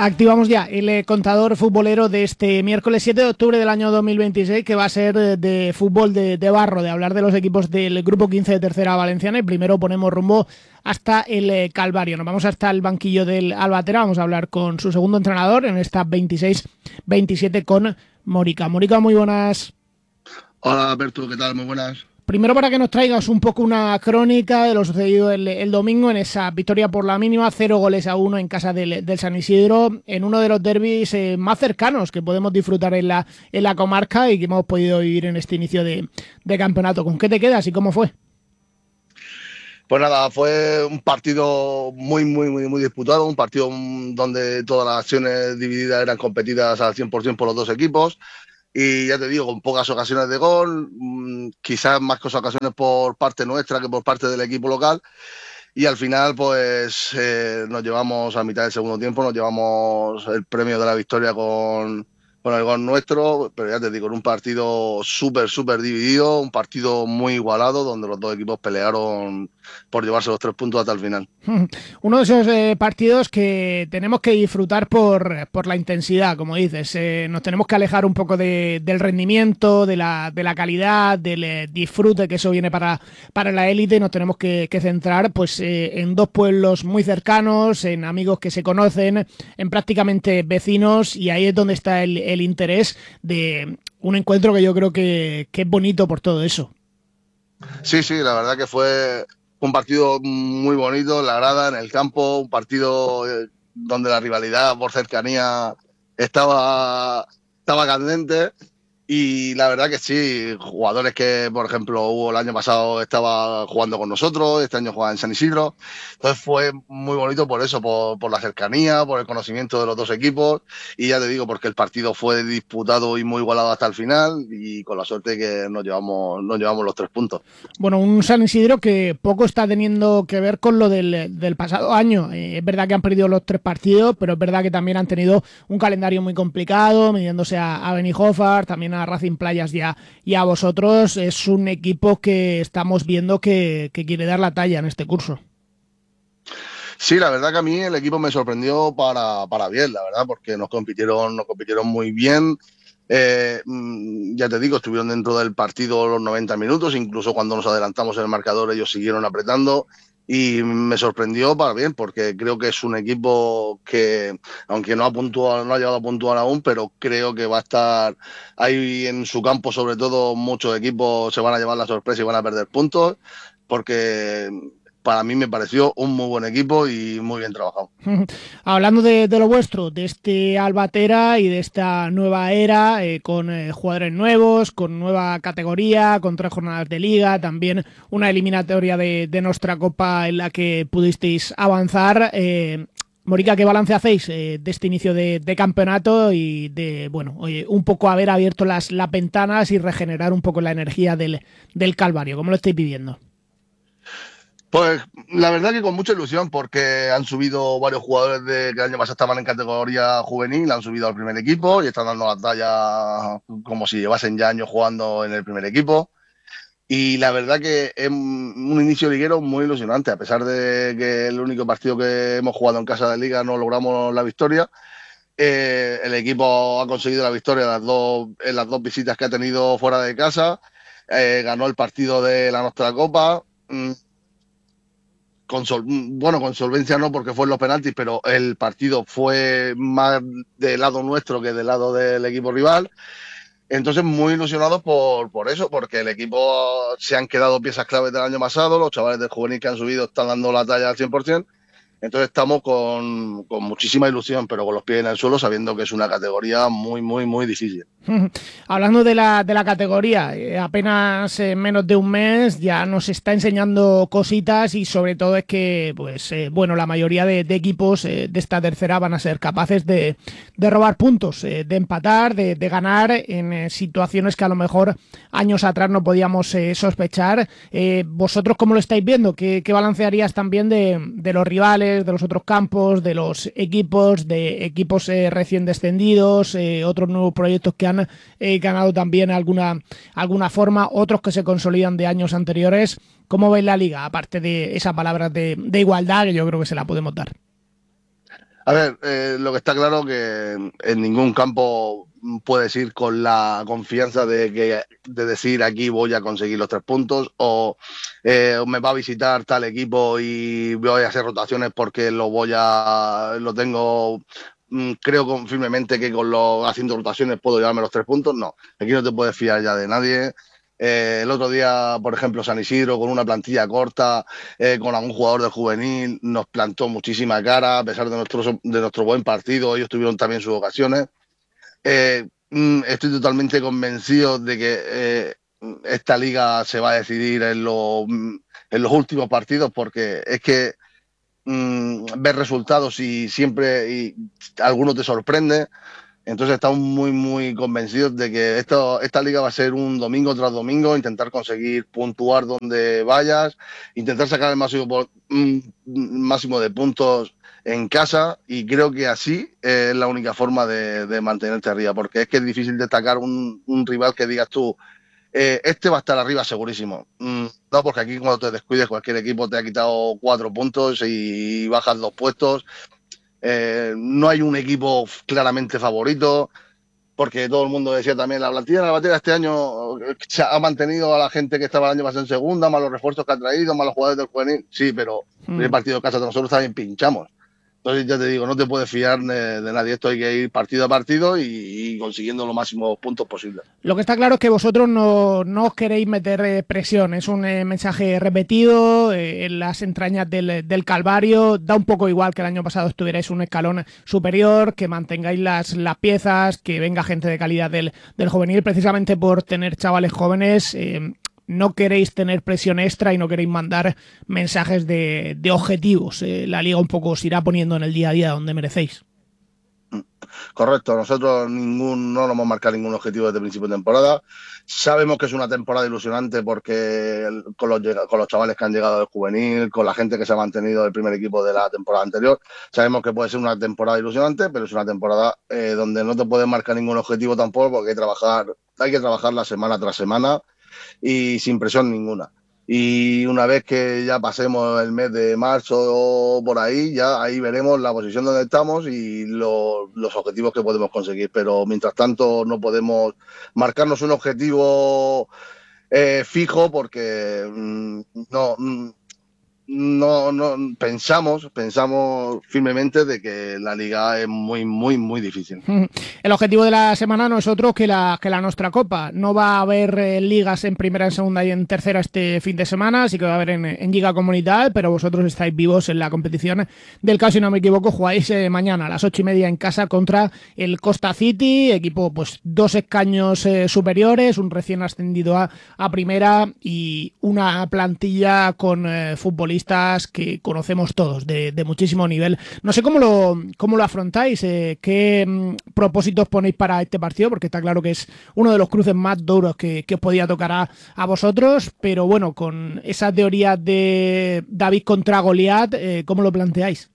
Activamos ya el contador futbolero de este miércoles 7 de octubre del año 2026, que va a ser de fútbol de barro, de hablar de los equipos del grupo 15 de Tercera Valenciana, y primero ponemos rumbo hasta el Calvario. Nos vamos hasta el banquillo del Albatera, vamos a hablar con su segundo entrenador en esta 26-27 con Morica. Morica, muy buenas. Hola, Berto, ¿qué tal? Muy buenas. Primero, para que nos traigas un poco una crónica de lo sucedido el domingo en esa victoria por la mínima, 0-1 en casa del San Isidro, en uno de los derbis más cercanos que podemos disfrutar en la comarca y que hemos podido vivir en este inicio de campeonato. ¿Con qué te quedas y cómo fue? Pues nada, fue un partido muy disputado, un partido donde todas las acciones divididas eran competidas al 100% por los dos equipos. Y ya te digo, con pocas ocasiones de gol, quizás más ocasiones por parte nuestra que por parte del equipo local. Y al final, pues nos llevamos a mitad del segundo tiempo, nos llevamos el premio de la victoria con el gol nuestro. Pero ya te digo, en un partido súper dividido, un partido muy igualado, donde los dos equipos pelearon por llevarse los 3 puntos hasta el final. Uno de esos partidos que tenemos que disfrutar por la intensidad, como dices. Nos tenemos que alejar un poco del rendimiento, de la calidad, del disfrute, que eso viene para la élite, y nos tenemos que centrar pues en dos pueblos muy cercanos, en amigos que se conocen, en prácticamente vecinos, y ahí es donde está el interés de un encuentro que yo creo que es bonito por todo eso. Sí, la verdad que fue un partido muy bonito en la grada, en el campo, un partido donde la rivalidad por cercanía estaba candente. Y la verdad que sí, jugadores que, por ejemplo, Hugo el año pasado estaba jugando con nosotros, este año juega en San Isidro. Entonces fue muy bonito por eso, por la cercanía, por el conocimiento de los dos equipos. Y ya te digo, porque el partido fue disputado y muy igualado hasta el final, y con la suerte que nos llevamos los 3 puntos. Bueno, un San Isidro que poco está teniendo que ver con lo del pasado año. Es verdad que han perdido los 3 partidos, pero es verdad que también han tenido un calendario muy complicado, midiéndose a Benijofar, también a Racing Playas y a vosotros. Es un equipo que estamos viendo que quiere dar la talla en este curso. Sí, la verdad que a mí el equipo me sorprendió para bien, la verdad, porque nos compitieron muy bien. Ya te digo, estuvieron dentro del partido los 90 minutos, incluso cuando nos adelantamos en el marcador ellos siguieron apretando, y me sorprendió para bien, porque creo que es un equipo que, aunque no ha llegado a puntuar aún, pero creo que va a estar ahí en su campo. Sobre todo, muchos equipos se van a llevar la sorpresa y van a perder puntos, porque para mí me pareció un muy buen equipo y muy bien trabajado. Hablando de lo vuestro, de este Albatera y de esta nueva era, con jugadores nuevos, con nueva categoría, con 3 jornadas de liga, también una eliminatoria de nuestra Copa en la que pudisteis avanzar. Morica, ¿qué balance hacéis de este inicio de campeonato y de, bueno, un poco haber abierto las ventanas y regenerar un poco la energía del Calvario? ¿Cómo lo estáis viviendo? Pues la verdad que con mucha ilusión, porque han subido varios jugadores que el año pasado estaban en categoría juvenil, han subido al primer equipo y están dando la talla como si llevasen ya años jugando en el primer equipo. Y la verdad que es un inicio liguero muy ilusionante, a pesar de que el único partido que hemos jugado en casa de liga no logramos la victoria. El equipo ha conseguido la victoria en las dos visitas que ha tenido fuera de casa. Ganó el partido de la Nostra Copa. Con solvencia no, porque fue en los penaltis, pero el partido fue más del lado nuestro que del lado del equipo rival. Entonces, muy ilusionados por eso, porque el equipo se han quedado piezas claves del año pasado, los chavales del juvenil que han subido están dando la talla al 100%. Entonces estamos con muchísima ilusión, pero con los pies en el suelo, sabiendo que es una categoría muy difícil. Hablando de la categoría, apenas menos de un mes ya nos está enseñando cositas, y sobre todo es que pues bueno, la mayoría de equipos de esta tercera van a ser capaces de robar puntos, de empatar, de ganar en situaciones que a lo mejor años atrás no podíamos sospechar. ¿Vosotros cómo lo estáis viendo? ¿Qué balancearías también de los rivales, de los otros campos, de los equipos, recién descendidos, otros nuevos proyectos que han ganado también alguna forma, otros que se consolidan de años anteriores? ¿Cómo veis la liga? Aparte de esa palabra de igualdad, que yo creo que se la podemos dar. A ver, lo que está claro que en ningún campo puedes ir con la confianza de decir aquí voy a conseguir los 3 puntos o me va a visitar tal equipo y voy a hacer rotaciones porque lo tengo, creo firmemente que haciendo rotaciones puedo llevarme los 3 puntos. No, aquí no te puedes fiar ya de nadie. El otro día, por ejemplo, San Isidro con una plantilla corta, con algún jugador de juvenil, nos plantó muchísima cara, a pesar de nuestro buen partido, ellos tuvieron también sus ocasiones. Estoy totalmente convencido de que esta liga se va a decidir en los últimos partidos, porque es que ver resultados y siempre alguno te sorprende. Entonces estamos muy, muy convencidos de que esta liga va a ser un domingo tras domingo, intentar conseguir puntuar donde vayas, intentar sacar el máximo de puntos en casa, y creo que así es la única forma de mantenerte arriba, porque es que es difícil destacar un rival que digas tú, este va a estar arriba segurísimo. No, porque aquí cuando te descuides cualquier equipo te ha quitado 4 puntos y bajas 2 puestos. No hay un equipo claramente favorito, porque todo el mundo decía también, la plantilla de la batera este año se ha mantenido a la gente que estaba el año pasado en segunda, más los refuerzos que ha traído, más los jugadores del juvenil. Sí, pero el partido de casa de nosotros también pinchamos. Entonces ya te digo, no te puedes fiar de nadie. Esto hay que ir partido a partido y consiguiendo los máximos puntos posibles. Lo que está claro es que vosotros no os queréis meter presión. Es un mensaje repetido en las entrañas del Calvario. Da un poco igual que el año pasado estuvierais un escalón superior, que mantengáis las piezas, que venga gente de calidad del juvenil, precisamente por tener chavales jóvenes. No queréis tener presión extra y no queréis mandar mensajes de objetivos. La liga un poco os irá poniendo en el día a día donde merecéis. Correcto, nosotros no nos hemos marcado ningún objetivo desde el principio de temporada. Sabemos que es una temporada ilusionante porque con los chavales que han llegado del juvenil, con la gente que se ha mantenido del primer equipo de la temporada anterior, sabemos que puede ser una temporada ilusionante, pero es una temporada donde no te puedes marcar ningún objetivo tampoco, porque hay que trabajarla semana tras semana y sin presión ninguna. Y una vez que ya pasemos el mes de marzo o por ahí, ya ahí veremos la posición donde estamos y los objetivos que podemos conseguir. Pero mientras tanto no podemos marcarnos un objetivo fijo, porque no pensamos firmemente de que la liga es muy, muy, muy difícil. El objetivo de la semana no es otro que la nuestra Copa. No va a haber ligas en primera, en segunda y en tercera este fin de semana, sí que va a haber en Liga Comunidad, pero vosotros estáis vivos en la competición del caso, si no me equivoco, jugáis mañana a las 8:30 en casa contra el Costa City, equipo pues 2 escaños superiores, un recién ascendido a primera y una plantilla con futbolistas que conocemos todos, de muchísimo nivel. No sé cómo lo afrontáis, qué propósitos ponéis para este partido, porque está claro que es uno de los cruces más duros que os podía tocar a vosotros, pero bueno, con esa teoría de David contra Goliat, ¿cómo lo planteáis?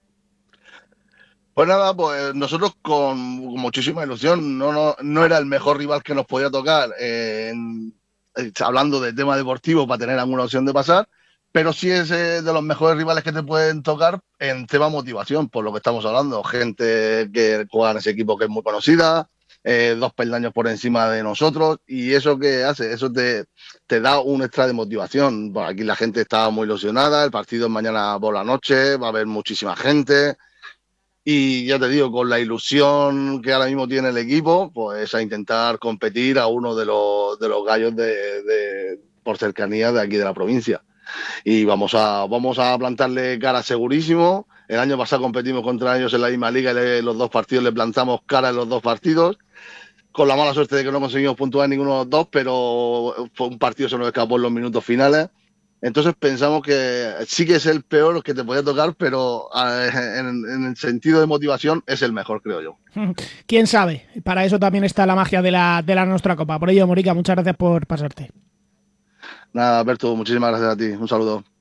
Pues nada, pues nosotros con muchísima ilusión. No era el mejor rival que nos podía tocar, hablando de tema deportivo, para tener alguna opción de pasar, pero sí es de los mejores rivales que te pueden tocar en tema motivación, por lo que estamos hablando. Gente que juega en ese equipo que es muy conocida, 2 peldaños por encima de nosotros, y eso que hace, eso te da un extra de motivación. Bueno, aquí la gente está muy ilusionada, el partido es mañana por la noche, va a haber muchísima gente. Y ya te digo, con la ilusión que ahora mismo tiene el equipo, pues a intentar competir a uno de los gallos por cercanía de aquí de la provincia. Y vamos a plantarle cara segurísimo. El año pasado competimos contra ellos en la misma liga y los 2 partidos le plantamos cara en los 2 partidos, con la mala suerte de que no conseguimos puntuar en ninguno de los dos, pero fue un partido se nos escapó en los minutos finales. Entonces pensamos que sí que es el peor que te podía tocar, pero en el sentido de motivación es el mejor, creo yo. ¿Quién sabe? Para eso también está la magia de la nuestra Copa. Por ello, Morica, muchas gracias por pasarte. Nada, Alberto, muchísimas gracias a ti. Un saludo.